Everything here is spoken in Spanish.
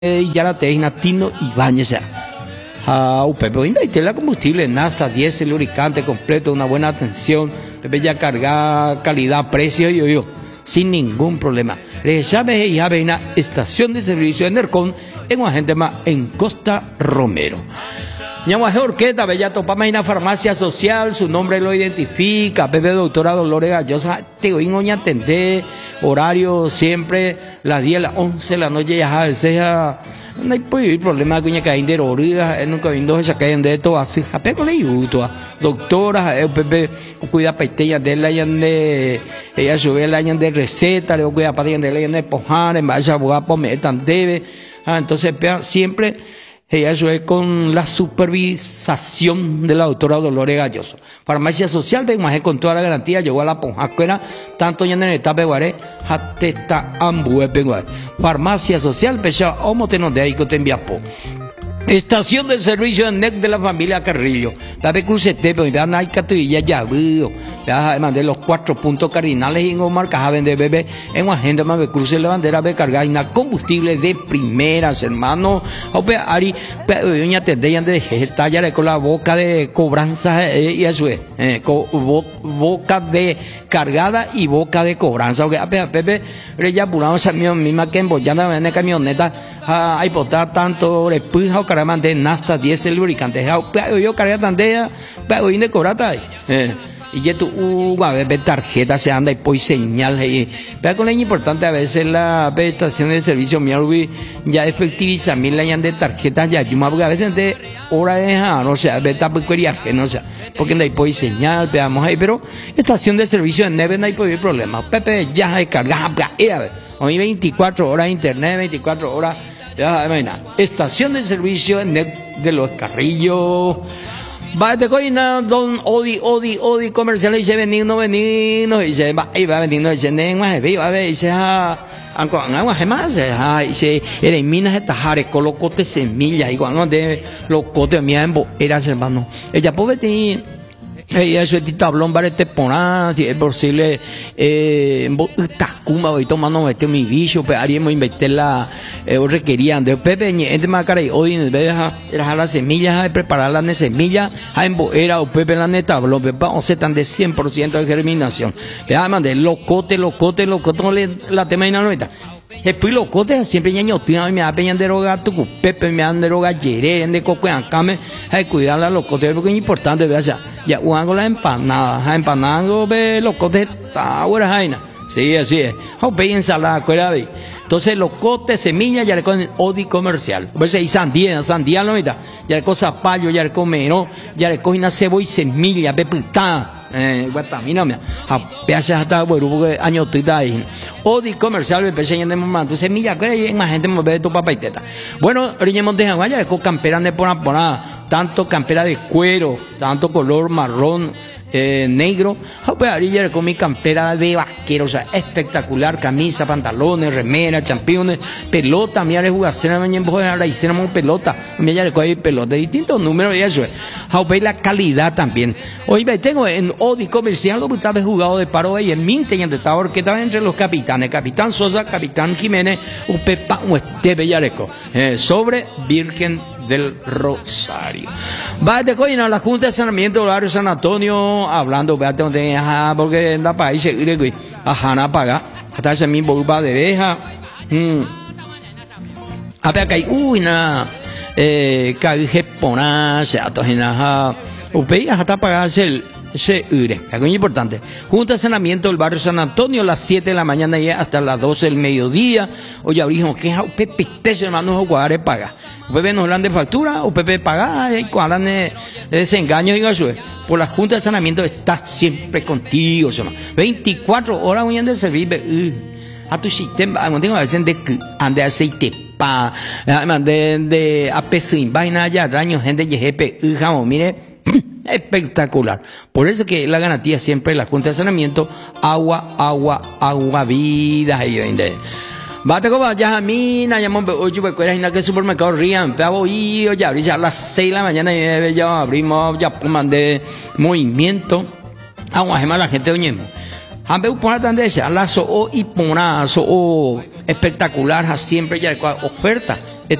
Yarateina Tino Ibáñez. Pepe, invierte la combustible, nafta, diésel, lubricante completo, una buena atención, Pepe ya carga, calidad, precio, yo, sin ningún problema. Llave y Aveina, estación de servicio de Nercón, en un agente más en Costa Romero. Ñaguaje Orqueta, Bella Topama, una farmacia social, su nombre lo identifica, Pepe doctora Dolores Gallosa, te oí oña atender, horario siempre, las 10, las 11 de la noche, ya a veces, no hay problema con que hay de horridas, nunca viendo esa que hay de todo así, a Pepe le ayudo, doctora, Pepe cuida peiteña de la de, ella sube la de receta, le cuida para de la de pojar, en vaya a abogar por meter tan debe, entonces siempre, ella es con la supervisación de la doctora Dolores Galloso. Farmacia social, ven con toda la garantía, llegó a la Ponjascuera, tanto ya en el etapa de Guaré, hasta Ambue, Farmacia social, pecha, homo tenos de ahí que te enviapo. Estación de servicio de NEC de la familia Carrillo. La de Crucete, pero ya no hay catilla ya veo. Ya mandé los 4 puntos cardinales y en Omar Caja vende bebé en una agenda más de cruce la bandera de cargar y combustible de primeras, hermano. Ope Ari, doña Tendeyan de tallar con la boca de cobranza y eso es. Boca de cargada y boca de cobranza. Okay, Pepe, ya pulamos a mí misma que embollando en la camioneta. Hay botar tanto repuja caramba de nafta, diésel, lubricante. Yo cargué tandea, pero hoy de cobrata. Y ya tú, a ver, tarjeta se anda y pues señal. Vea con la importante a veces la estación de servicio, mi ya efectiviza mil años de tarjetas ya. Yo a veces de hora de no sea, beta peculiaje, no sea, porque no hay pues señal, veamos ahí, pero estación de servicio en Neve no hay problema. Pepe ya hay carga, hoy 24 horas internet, 24 horas. Ya, estación de servicio de los Carrillos. Va de coina, don Odi comercial, dice venino, dice va venino, dice nengue, va a ver, dice agua más, dice elimina estas jare, colocote semillas, y cuando de locote miembo, eras hermano. Ella puede tener. Eso es tablón para este poná, si es posible, Tacuma, voy tomando mi bicho, pero haríamos invertir la, requerían de Pepe, entre más cara y hoy en vez de dejar las semillas, de preparar las semillas, a emboera o Pepe la neta tablón, pero vamos a tan de 100% de germinación. Pero además de locote, la tema y la noveta. Después los cotes siempre ya ñotina me da peña de roga tu Pepe me dan de roga yere de cocuan came hay cuidar los cotes porque es importante ver ya uno la empanada empanando ve los cotes está buena jaina sí así es o pe ensalada cuera de entonces los cotes semillas ya le con Odi comercial pues ahí sandía no mira ya le con zapallo ya le con meno ya le con una cebolla y semilla pepita guatamina me apeacha hasta bueno porque año tita ahí Odi comercial me pese en el momento semilla que hay más gente me ve tu papá y teta bueno riñemos de Jaguaya le con campera de por tanto campera de cuero tanto color marrón negro, ayer con mi campera de vaquero, o sea, espectacular, camisa, pantalones, remera, championes, pelota, mira, jugación, ahora hicimos pelota, mira, le coge pelota, distintos números y eso es, la calidad también. Hoy tengo en Odi comercial, lo que estaba jugado de paro y en Minte y en Tetador, que estaba entre los capitanes, Capitán Sosa, Capitán Jiménez, Upepa, Esteve Yareco, sobre Virgen del Rosario. Va de coina la Junta de Saneamiento del Barrio San Antonio, hablando, véate donde, porque en la país, ajá, paga, hasta ese mismo grupo de veja, a ver, que hay, que pona, se atojena, hasta pagarse ese ure, algo muy importante. Junta de Saneamiento del Barrio San Antonio, las 7 de la mañana y hasta las 12 del mediodía. Oye, abrimos, ¿qué es Pepe? Hermano, jugadores paga. Pepe nos hablan de factura, o Pepe paga, y cuando hablan de desengaño y eso. Por la Junta de Saneamiento está siempre contigo, 24 horas voy a servir a tu sistema, a veces de aceite pa, de apesín, vaina ya, daño, gente de GP, jamón, mire. Espectacular. Por eso que la garantía siempre la Junta de Saneamiento, agua, vida y vende. Bate como ya a mí, na llamamos ocho pecueras en aquel supermercado Rian, pero ya abrí a las 6 de la mañana y ya abrimos, ya mandé movimiento. Agua, la gente oñemos. Ambe por la tendencia, la so y pona, so espectacular, siempre ya oferta.